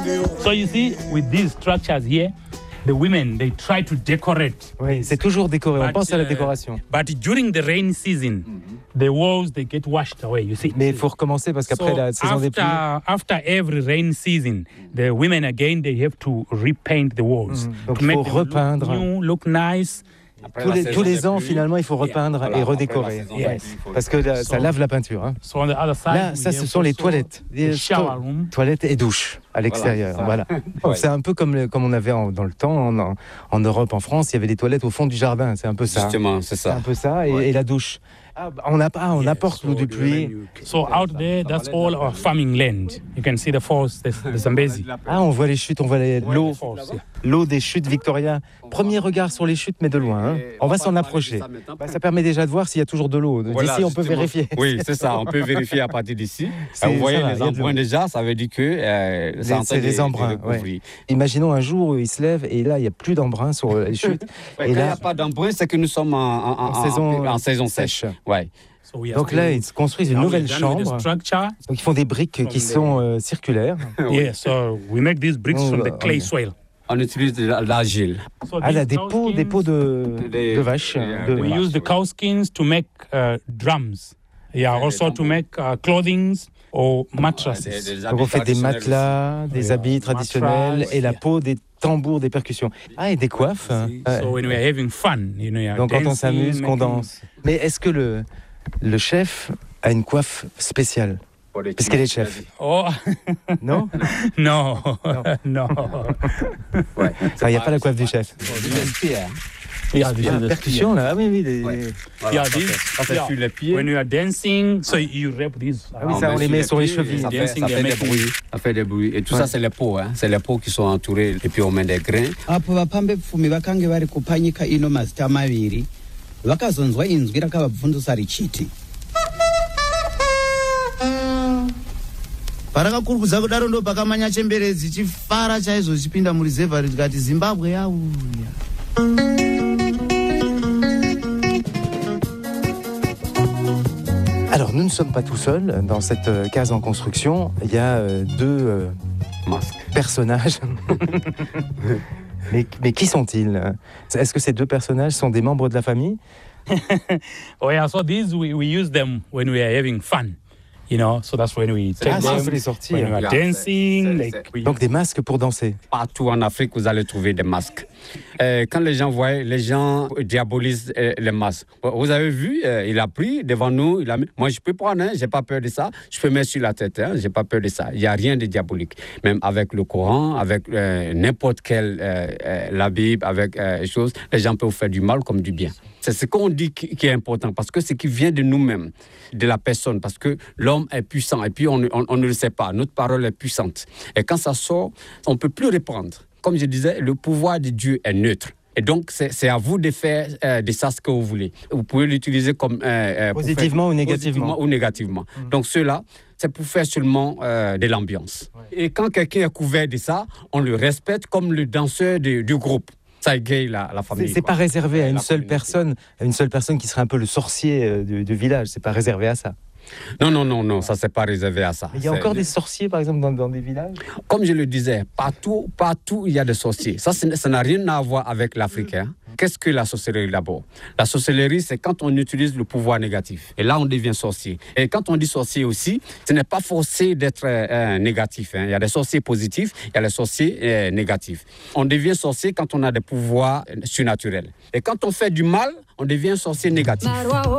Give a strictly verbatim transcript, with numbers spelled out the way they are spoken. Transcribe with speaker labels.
Speaker 1: So you see, with these structures here, the women, they try to decorate.
Speaker 2: Oui, c'est toujours décoré. On
Speaker 1: But,
Speaker 2: pense à la
Speaker 1: uh,
Speaker 2: décoration.
Speaker 1: But during the rain season, the walls, they get washed away, you see.
Speaker 2: Mais il faut recommencer parce qu'après
Speaker 1: So
Speaker 2: la saison des
Speaker 1: after,
Speaker 2: pluies.
Speaker 1: after every rain season, the women again, they have to repaint the walls.
Speaker 2: Donc
Speaker 1: to
Speaker 2: il
Speaker 1: make
Speaker 2: faut
Speaker 1: them
Speaker 2: repeindre.
Speaker 1: Look new, look nice.
Speaker 2: Tous les, tous les ans, finalement, il faut repeindre
Speaker 3: Voilà,
Speaker 2: et
Speaker 3: après la
Speaker 2: redécorer.
Speaker 3: saison
Speaker 1: Yes.
Speaker 3: des pluies, il faut
Speaker 2: Parce que là, ça
Speaker 1: So-
Speaker 2: lave la peinture. Hein.
Speaker 1: So on the other side,
Speaker 2: Là,
Speaker 1: we
Speaker 2: ça, ce
Speaker 1: have
Speaker 2: sont les
Speaker 1: also
Speaker 2: toilettes.
Speaker 1: the
Speaker 2: Les
Speaker 1: shower
Speaker 2: sto-
Speaker 1: room.
Speaker 2: Toilettes et douches à l'extérieur.
Speaker 3: Voilà,
Speaker 2: Voilà.
Speaker 3: Ouais.
Speaker 2: C'est un peu comme, le- comme on avait en- dans le temps, en, en- en Europe, en France, il y avait des toilettes au fond du jardin. C'est un peu ça.
Speaker 3: Justement, c'est
Speaker 2: C'est
Speaker 3: ça.
Speaker 2: un peu ça. Et,
Speaker 3: Ouais.
Speaker 2: et la douche. Ah, bah, on, a, ah, on
Speaker 1: Yeah,
Speaker 2: apporte
Speaker 1: so
Speaker 2: l'eau de
Speaker 1: the-
Speaker 2: pluie.
Speaker 1: So out there, that's all our farming land. You can see the falls, the, the Zambezi.
Speaker 2: Ah, on voit les chutes, on voit les- l'eau,
Speaker 1: The falls, yeah.
Speaker 2: l'eau des chutes Victoria. Premier regard sur les chutes, mais de loin. Hein. On va s'en approcher. Bah, ça permet déjà de voir s'il y a toujours de l'eau. D'ici,
Speaker 3: Voilà,
Speaker 2: on peut
Speaker 3: justement.
Speaker 2: vérifier.
Speaker 3: Oui, c'est ça. On peut vérifier à partir d'ici.
Speaker 2: C'est-
Speaker 3: Vous voyez
Speaker 2: ça va,
Speaker 3: les
Speaker 2: il y a de l'eau.
Speaker 3: embruns déjà, ça veut dire que euh,
Speaker 2: Les-
Speaker 3: c'est en train
Speaker 2: c'est
Speaker 3: de-
Speaker 2: les
Speaker 3: de
Speaker 2: embruns,
Speaker 3: recouvrir.
Speaker 2: Imaginons un jour où il se lève et là, il n'y a plus d'embrun sur les chutes.
Speaker 3: Ouais,
Speaker 2: Et
Speaker 3: quand il n'y
Speaker 2: là,
Speaker 3: a pas d'embrun, c'est que nous sommes en, en- en-
Speaker 2: En saison,
Speaker 3: en saison sèche.
Speaker 2: sèche.
Speaker 3: Ouais.
Speaker 1: So we are
Speaker 2: donc
Speaker 1: still-
Speaker 2: là, ils se construisent une
Speaker 1: now
Speaker 2: nouvelle
Speaker 1: we're done with the
Speaker 2: chambre.
Speaker 1: structure.
Speaker 2: Donc ils font des briques qui sont euh, circulaires.
Speaker 1: Yeah, so we make these bricks
Speaker 2: Oh,
Speaker 1: from
Speaker 2: uh,
Speaker 1: the clay
Speaker 2: okay.
Speaker 1: soil.
Speaker 3: On utilise de la- l'argile.
Speaker 1: So
Speaker 2: Ah là,
Speaker 1: these
Speaker 2: des
Speaker 1: cow
Speaker 2: pots, des
Speaker 1: skins,
Speaker 2: pots de,
Speaker 3: Des-
Speaker 2: de vaches.
Speaker 3: Yeah,
Speaker 2: de-
Speaker 3: des
Speaker 1: We
Speaker 3: vaches.
Speaker 1: use the cow skins to make uh, drums. Yeah, also to make uh, clothing or mattresses.
Speaker 3: Des- des
Speaker 2: Donc on fait des
Speaker 3: habits
Speaker 2: matelas, des
Speaker 1: Oui.
Speaker 2: habits traditionnels
Speaker 1: Matras,
Speaker 2: et la
Speaker 1: yeah.
Speaker 2: peau des tambours, des percussions. Ah, et des coiffes. hein. Ouais.
Speaker 1: So when we are having fun, you know, you are
Speaker 2: Donc quand on
Speaker 1: dancing,
Speaker 2: s'amuse, qu'on
Speaker 1: making-
Speaker 2: danse. Mais est-ce que le, le chef a une coiffe spéciale?
Speaker 3: traditionnels.
Speaker 2: Parce qu'elle est chef.
Speaker 1: Oh,
Speaker 2: Non.
Speaker 1: no, no.
Speaker 3: Ouais.
Speaker 2: Il n'y a pas la coiffe du chef.
Speaker 1: Yeah, this is the
Speaker 2: Percussion là, ah oui, oui. des-
Speaker 3: Ouais. Voilà,
Speaker 1: Yeah,
Speaker 3: ça
Speaker 1: this-
Speaker 3: fait- ça fait
Speaker 1: yeah.
Speaker 3: sur les pieds.
Speaker 1: When you are dancing, so you wrap these.
Speaker 2: Ah oui, ça, on les met sur les chevilles.
Speaker 3: Ça fait,
Speaker 1: Dancing,
Speaker 3: ça fait
Speaker 1: they
Speaker 3: des
Speaker 1: make-
Speaker 3: bruits. Ça fait des bruits. Et tout
Speaker 2: Ouais.
Speaker 3: ça, c'est les peaux. Hein. C'est les peaux qui sont entourées. Et puis on met des grains.
Speaker 4: apo vapambe pfumi vakange vari kupanyika ino mazita maviri vakazonzwa inzwi rakavabvundusa richiti parakakurukudza kudaro ndo pakamanya chemberedzi chifara chaizvo chipinda murizevha rikati zimbabwe yauya.
Speaker 2: Alors nous ne sommes pas tout seuls dans cette euh, case en construction. Il y a euh, deux euh,
Speaker 3: Masque.
Speaker 2: personnages. mais, mais qui sont-ils? Est-ce que ces deux personnages sont des membres de la famille?
Speaker 1: Oh yeah, so these we, we use them when we are having fun. You know, so that's when we take
Speaker 2: Ah, ça,
Speaker 1: them.
Speaker 2: il faut les
Speaker 1: When we
Speaker 2: sortir.
Speaker 1: are
Speaker 3: Yeah,
Speaker 1: dancing,
Speaker 3: c'est-
Speaker 1: like
Speaker 3: c'est-
Speaker 1: we
Speaker 2: Donc des masques pour danser.
Speaker 3: Partout en Afrique, vous allez trouver des masques. Euh, quand les gens voient, les gens diabolisent euh, les masques. Vous avez vu, euh, il a pris devant nous, il a mis. Moi, je peux prendre, hein, j'ai pas peur de ça. Je peux mettre sur la tête, hein, j'ai pas peur de ça. Il y a rien de diabolique. Même avec le Coran, avec euh, n'importe quelle euh, euh, la Bible, avec euh, choses, les gens peuvent faire du mal comme du bien. C'est ce qu'on dit qui, qui est important parce que c'est qui vient de nous-mêmes, de la personne, parce que l'homme est puissant et puis on, on, on ne le sait pas. Notre parole est puissante. Et quand ça sort, on ne peut plus répondre. Comme je disais, le pouvoir de Dieu est neutre. Et donc, c'est, c'est à vous de faire euh, de ça ce que vous voulez. Vous pouvez l'utiliser comme... euh, euh, pour
Speaker 2: Positivement
Speaker 3: faire-
Speaker 2: ou négativement.
Speaker 3: Positivement ou négativement. Mmh. Donc, ceux-là, c'est pour faire seulement euh, de l'ambiance. Ouais. Et quand quelqu'un est couvert de ça, on le respecte comme le danseur de, du groupe. Ça égaye la, la famille.
Speaker 2: C'est, c'est pas réservé à une
Speaker 3: La
Speaker 2: seule
Speaker 3: communauté.
Speaker 2: personne, à une seule personne qui serait un peu le sorcier euh, du, du village. C'est pas réservé à ça.
Speaker 3: Non, non, non, non, ça c'est pas réservé à ça.
Speaker 2: Mais il y a
Speaker 3: C'est-
Speaker 2: encore des sorciers, par exemple, dans, dans des villages.
Speaker 3: Comme je le disais, partout, partout il y a des sorciers. Ça, ce n'est- ça n'a rien à voir avec l'Africain. Qu'est-ce que la sorcellerie d'abord? La sorcellerie, c'est quand on utilise le pouvoir négatif. Et là, on devient sorcier. Et quand on dit sorcier aussi, ce n'est pas forcé d'être euh, négatif. Hein. Il y a des sorciers positifs, il y a des sorciers euh, négatifs. On devient sorcier quand on a des pouvoirs surnaturels. Et quand on fait du mal, on devient sorcier négatif.